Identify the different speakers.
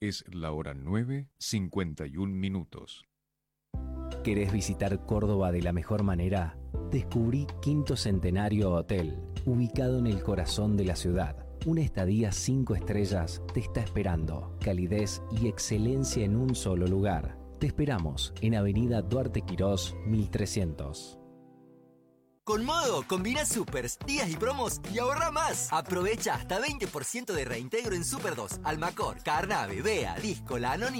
Speaker 1: Es la hora 9:51.
Speaker 2: ¿Querés visitar Córdoba de la mejor manera? Descubrí Quinto Centenario Hotel, ubicado en el corazón de la ciudad. Una estadía 5 estrellas te está esperando. Calidez y excelencia en un solo lugar. Te esperamos en Avenida Duarte Quirós, 1300.
Speaker 3: Con Modo, combina supers, días y promos y ahorra más. Aprovecha hasta 20% de reintegro en Super 2, Almacor, Carnave, Bea, Disco, La Anónima